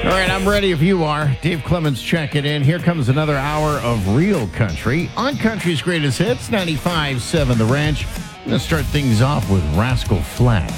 All right, I'm ready if you are. Dave Clemens checking in. Here comes another hour of real country on Country's Greatest Hits, 95.7 The Ranch. I'm going to start things off with Rascal Flatts.